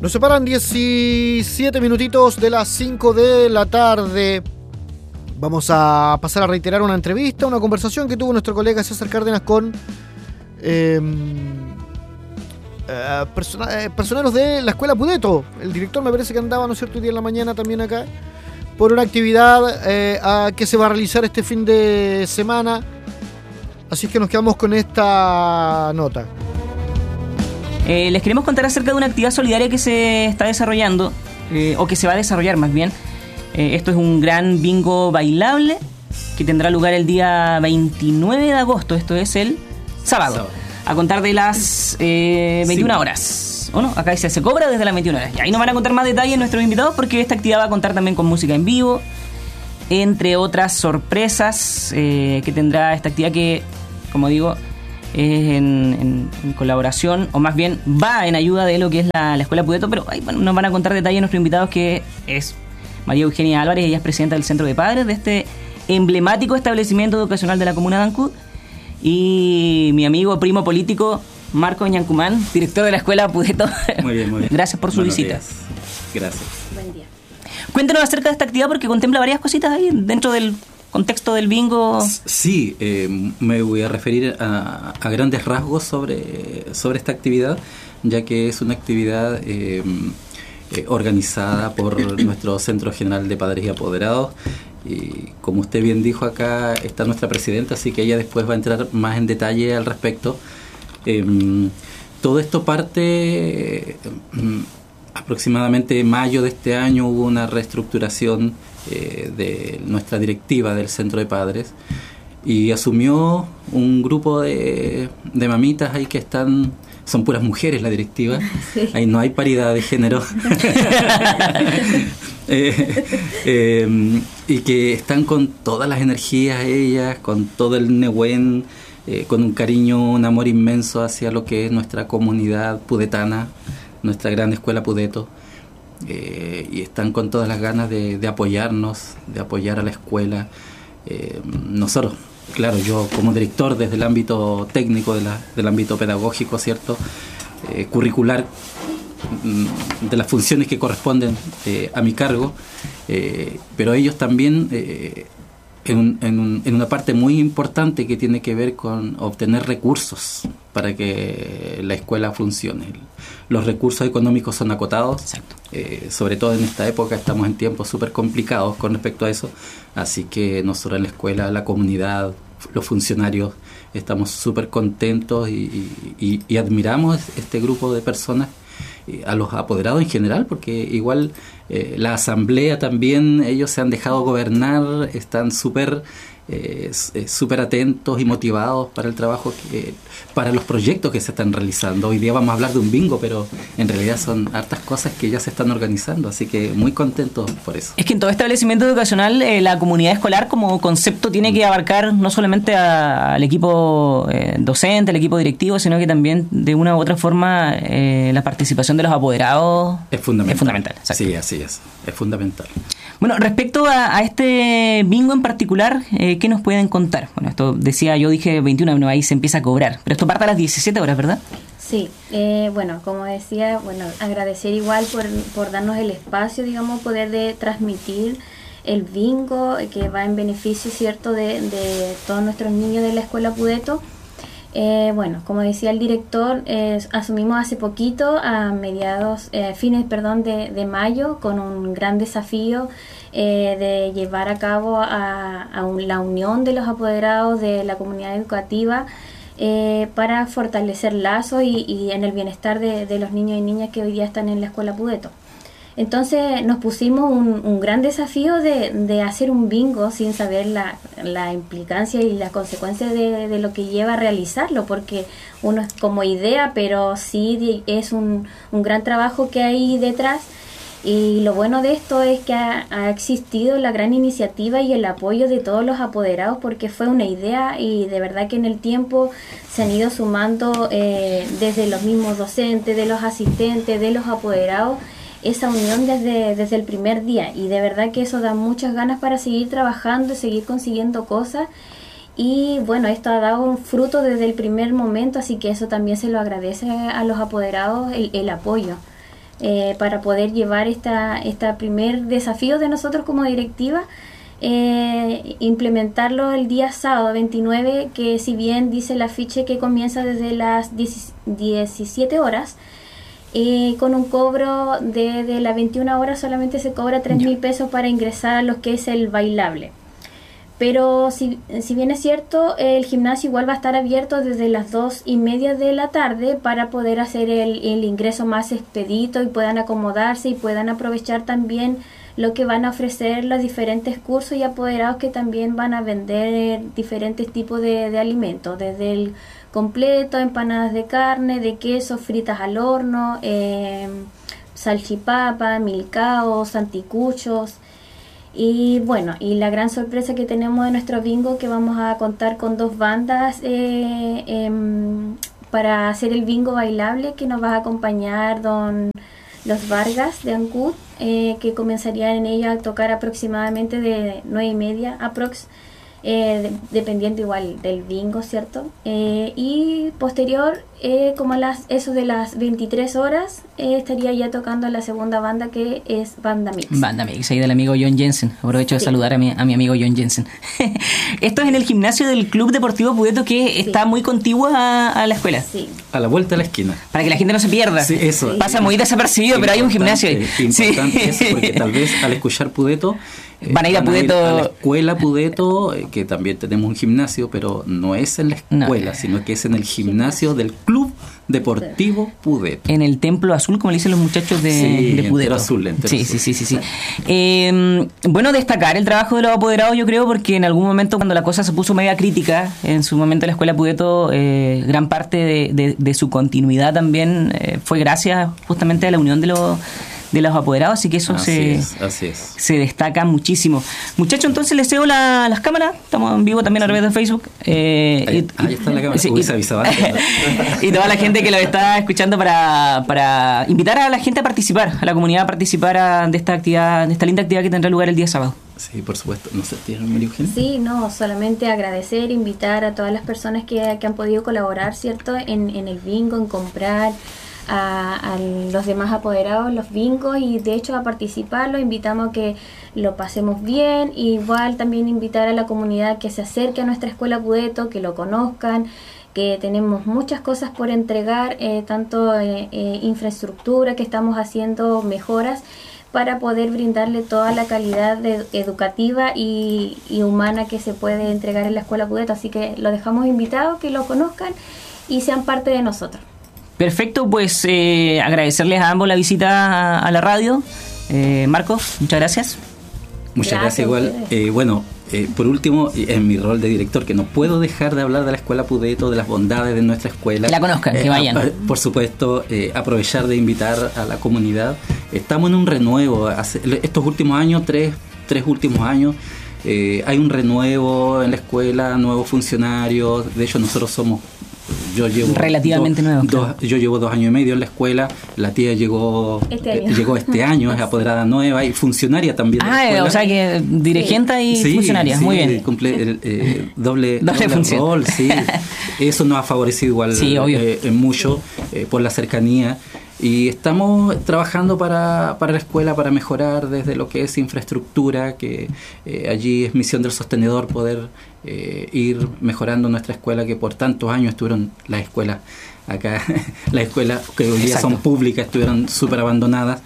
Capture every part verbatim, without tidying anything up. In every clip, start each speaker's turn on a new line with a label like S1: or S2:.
S1: Nos separan diecisiete minutitos de las cinco de la tarde. Vamos a pasar a reiterar una entrevista, una conversación que tuvo nuestro colega César Cárdenas con eh, eh, persona, eh, personeros de la Escuela Pudeto. El director me parece que andaba, ¿no es cierto?, hoy día en la mañana también acá, por una actividad eh, a, que se va a realizar este fin de semana. Así que nos quedamos con esta nota.
S2: Eh, les queremos contar acerca de una actividad solidaria que se está desarrollando, eh, o que se va a desarrollar más bien. Eh, esto es un gran bingo bailable que tendrá lugar el día veintinueve de agosto, esto es el sábado, sábado. a contar de las eh, veintiuna horas. ¿O no? Acá dice, se cobra desde las veintiuna horas. Y ahí nos van a contar más detalles nuestros invitados, porque esta actividad va a contar también con música en vivo, entre otras sorpresas eh, que tendrá esta actividad que, como digo, es en, en, en colaboración, o más bien va en ayuda de lo que es la, la Escuela Pudeto, pero ahí, bueno, nos van a contar detalles nuestros invitados, que es María Eugenia Álvarez. Ella es presidenta del Centro de Padres de este emblemático establecimiento educacional de la comuna de Ancud, y mi amigo primo político Marco Ñancumán, director de la Escuela Pudeto.
S3: Muy bien, muy bien.
S2: Gracias por su
S3: Buenos
S2: visita.
S3: días. Gracias.
S4: Buen día.
S2: Cuéntanos acerca de esta actividad, porque contempla varias cositas ahí dentro del contexto del bingo.
S3: Sí, eh, me voy a referir a, a grandes rasgos sobre, sobre esta actividad, ya que es una actividad eh, eh, organizada por nuestro Centro General de Padres y Apoderados. Y como usted bien dijo, acá está nuestra presidenta, así que ella después va a entrar más en detalle al respecto. Eh, todo esto parte eh, aproximadamente en mayo de este año. Hubo una reestructuración eh, de nuestra directiva del Centro de Padres, y asumió un grupo de, de mamitas ahí que están, son puras mujeres la directiva, sí. Ahí no hay paridad de género. eh, eh, y que están con todas las energías ellas, con todo el Nehuen, eh, con un cariño, un amor inmenso hacia lo que es nuestra comunidad pudetana, nuestra gran escuela Pudeto, eh, y están con todas las ganas de, de apoyarnos, de apoyar a la escuela. Eh, nosotros, claro, yo como director desde el ámbito técnico, de la, del ámbito pedagógico, ¿cierto?, eh, curricular, de las funciones que corresponden eh, a mi cargo, eh, pero ellos también eh, en, un, en, un, en una parte muy importante que tiene que ver con obtener recursos para que la escuela funcione. Los recursos económicos son acotados, eh, sobre todo en esta época estamos en tiempos súper complicados con respecto a eso, así que nosotros en la escuela, la comunidad, los funcionarios, estamos súper contentos y, y, y admiramos este grupo de personas, a los apoderados en general, porque igual eh, la asamblea también, ellos se han dejado gobernar, están súper eh, súper atentos y motivados para el trabajo, que, para los proyectos que se están realizando. Hoy día vamos a hablar de un bingo, pero en realidad son hartas cosas que ya se están organizando, así que muy contentos por eso.
S2: Es que en todo establecimiento educacional eh, la comunidad escolar como concepto tiene que abarcar no solamente a, al equipo eh, docente, al equipo directivo, sino que también de una u otra forma eh, la participación de los apoderados
S3: es fundamental.
S2: Es fundamental,
S3: sí, así es, es fundamental.
S2: Bueno, respecto a, a este bingo en particular, eh, ¿qué nos pueden contar? Bueno, esto decía, yo dije veintiuna, bueno, ahí se empieza a cobrar, pero esto parte a las diecisiete horas, ¿verdad?
S4: Sí, eh, bueno, como decía, bueno, agradecer igual por, por darnos el espacio, digamos, poder de transmitir el bingo que va en beneficio, ¿cierto?, de, de todos nuestros niños de la Escuela Pudeto. Eh, bueno, como decía el director, eh, asumimos hace poquito, a mediados, eh, fines, perdón, de, de mayo, con un gran desafío eh, de llevar a cabo a, a un, la unión de los apoderados de la comunidad educativa eh, para fortalecer lazos y, y en el bienestar de, de los niños y niñas que hoy día están en la Escuela Pudeto. Entonces nos pusimos un, un gran desafío de, de hacer un bingo sin saber la, la implicancia y las consecuencias de, de lo que lleva a realizarlo, porque uno es como idea, pero sí es un, un gran trabajo que hay detrás. Y lo bueno de esto es que ha, ha existido la gran iniciativa y el apoyo de todos los apoderados, porque fue una idea y de verdad que en el tiempo se han ido sumando eh, desde los mismos docentes, de los asistentes, de los apoderados, esa unión desde, desde el primer día, y de verdad que eso da muchas ganas para seguir trabajando y seguir consiguiendo cosas. Y bueno, esto ha dado un fruto desde el primer momento, así que eso también se lo agradece a los apoderados, el, el apoyo. eh, para poder llevar esta, esta primer desafío de nosotros como directiva, eh, implementarlo el día sábado veintinueve, que si bien dice el afiche que comienza desde las diecisiete horas, eh, con un cobro de, de las veintiuna horas solamente se cobra tres mil pesos para ingresar a lo que es el bailable. Pero si, si bien es cierto, el gimnasio igual va a estar abierto desde las dos y media de la tarde para poder hacer el, el ingreso más expedito y puedan acomodarse y puedan aprovechar también lo que van a ofrecer los diferentes cursos y apoderados que también van a vender diferentes tipos de, de alimentos, desde el completo, empanadas de carne, de queso, fritas al horno, eh, salchipapa, milcaos, anticuchos. Y bueno, y la gran sorpresa que tenemos de nuestro bingo, que vamos a contar con dos bandas eh, eh, para hacer el bingo bailable, que nos va a acompañar don Los Vargas de Ancud, eh, que comenzarían en ella a tocar aproximadamente de nueve y media aprox, eh, de, dependiendo igual del bingo, ¿cierto? Eh, y posterior, eh, como a las, eso de las veintitrés horas, eh, estaría ya tocando la segunda banda, que es Banda Mix.
S2: Banda Mix, ahí del amigo John Jensen. Aprovecho de sí. saludar a mi, a mi amigo John Jensen. Esto es en el gimnasio del Club Deportivo Pudeto, que sí. está muy contiguo a, a la escuela.
S4: Sí.
S3: A la vuelta de la esquina.
S2: Para que la gente no se pierda.
S3: Sí, eso.
S2: Pasa muy desapercibido, pero hay un gimnasio ahí.
S3: Importante sí. eso, porque tal vez al escuchar Pudeto
S2: van a ir a Pudeto,
S3: a, a la escuela Pudeto, eh, que también tenemos un gimnasio, pero no es en la escuela, no. sino que es en el gimnasio del Club Deportivo Pudeto.
S2: En el Templo Azul, como le dicen los muchachos de,
S3: sí,
S2: de Pudeto.
S3: Entero azul, entero
S2: sí,
S3: azul.
S2: sí, sí, sí, sí. Eh, bueno, destacar el trabajo de los apoderados, yo creo, porque en algún momento, cuando la cosa se puso media crítica, en su momento la escuela Pudeto, eh, gran parte de, de, de su continuidad también eh, fue gracias justamente a la unión de los de los apoderados, así que eso
S3: así
S2: se,
S3: es, así es.
S2: se destaca muchísimo. Muchachos, entonces les cedo la, las cámaras, estamos en vivo también a través de Facebook. Eh,
S3: ahí,
S2: y,
S3: ahí está la cámara,
S2: sí,
S3: Uy,
S2: y,
S3: se avisaba.
S2: y toda la gente que lo está escuchando para, para invitar a la gente a participar, a la comunidad a participar a, de esta actividad, de esta linda actividad que tendrá lugar el día sábado.
S3: Sí, por supuesto. No sé, ¿tiene María Eugenia?
S4: Sí, no, solamente agradecer, invitar a todas las personas que, que han podido colaborar, ¿cierto?, en, en el bingo, en comprar A, a los demás apoderados los bingos, y de hecho a participar. Los invitamos a que lo pasemos bien. Igual también invitar a la comunidad que se acerque a nuestra escuela Pudeto, que lo conozcan, que tenemos muchas cosas por entregar, eh, tanto eh, eh, infraestructura, que estamos haciendo mejoras para poder brindarle toda la calidad de, educativa y, y humana que se puede entregar en la escuela Pudeto. Así que lo dejamos invitados, que lo conozcan y sean parte de nosotros.
S2: Perfecto, pues eh, agradecerles a ambos la visita a, a la radio. Eh, Marcos, muchas gracias.
S3: Muchas gracias, gracias igual. Eh, bueno, eh, por último, en mi rol de director, que no puedo dejar de hablar de la escuela Pudeto, de las bondades de nuestra escuela.
S2: Que la conozcan, eh, que vayan.
S3: A, por supuesto, eh, aprovechar de invitar a la comunidad. Estamos en un renuevo. Hace, estos últimos años, tres, tres últimos años, eh, hay un renuevo en la escuela, nuevos funcionarios. De hecho, nosotros somos... Yo llevo
S2: relativamente
S3: do,
S2: nuevo.
S3: Dos,
S2: claro.
S3: Yo llevo dos años y medio en la escuela. La tía llegó
S4: este año,
S3: eh, llegó este año es apoderada nueva y funcionaria también.
S2: Ah, de la escuela. O sea que dirigente sí. y
S3: sí,
S2: funcionaria.
S3: Sí,
S2: Muy bien.
S3: Cumple el, eh, doble,
S2: doble,
S3: doble rol. Sí. Eso nos ha favorecido igual
S2: sí,
S3: eh, mucho eh, por la cercanía. Y estamos trabajando para, para la escuela, para mejorar desde lo que es infraestructura, que eh, allí es misión del sostenedor poder eh, ir mejorando nuestra escuela, que por tantos años estuvieron las escuelas acá, las escuelas que hoy día Exacto. son públicas, estuvieron súper abandonadas.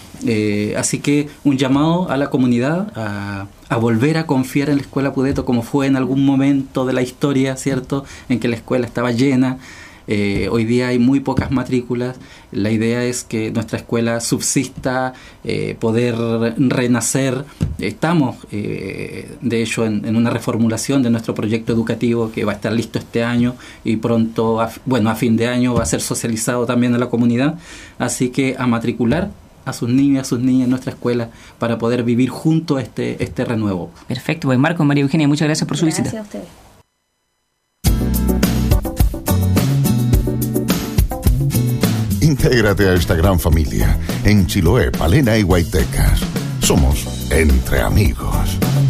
S3: Eh, así que un llamado a la comunidad a, a volver a confiar en la escuela Pudeto, como fue en algún momento de la historia, ¿cierto?, en que la escuela estaba llena. Eh, hoy día hay muy pocas matrículas. La idea es que nuestra escuela subsista, eh, poder renacer. Estamos, eh, de hecho, en, en una reformulación de nuestro proyecto educativo que va a estar listo este año y pronto, a, bueno, a fin de año va a ser socializado también a la comunidad. Así que a matricular a sus niños y a sus niñas en nuestra escuela para poder vivir juntos este, este renuevo.
S2: Perfecto, pues Marco, María Eugenia, muchas gracias por su
S4: gracias
S2: visita.
S4: Gracias a ustedes.
S5: Intégrate a esta gran familia en Chiloé, Palena y Guaytecas. Somos Entre Amigos.